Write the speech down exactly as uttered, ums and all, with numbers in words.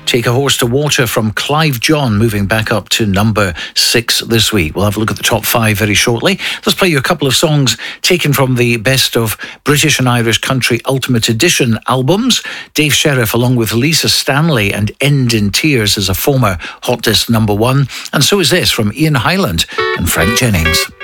Take a Horse to Water from Clive John, moving back up to number six this week. We'll have a look at the top five very shortly. Let's play you a couple of songs taken from the best of British and Irish Country Ultimate Edition albums. Dave Sheriff along with Lisa Stanley and End in Tears is a former Hot Disc number one. And so is this from Ian Hyland and Frank Jennings.